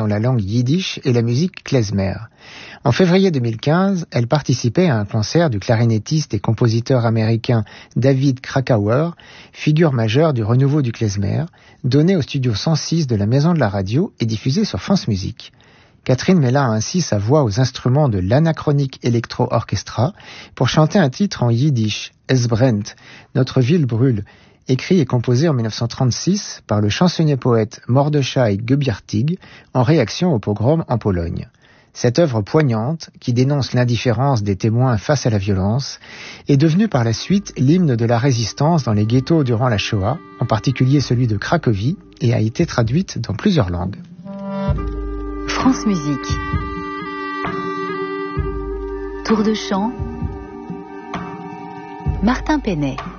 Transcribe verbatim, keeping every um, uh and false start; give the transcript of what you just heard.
dans la langue yiddish et la musique klezmer. En février deux mille quinze, elle participait à un concert du clarinettiste et compositeur américain David Krakauer, figure majeure du renouveau du klezmer, donné au studio cent six de la Maison de la Radio et diffusé sur France Musique. Catherine mêla ainsi sa voix aux instruments de l'Anachronic Electro Orchestra pour chanter un titre en yiddish, Es brennt, Notre ville brûle, écrit et composé en dix-neuf cent trente-six par le chansonnier-poète Mordechai Gubiartig en réaction au pogrom en Pologne. Cette œuvre poignante, qui dénonce l'indifférence des témoins face à la violence, est devenue par la suite l'hymne de la résistance dans les ghettos durant la Shoah, en particulier celui de Cracovie, et a été traduite dans plusieurs langues. France Musique. Tour de chant. Martin Penet.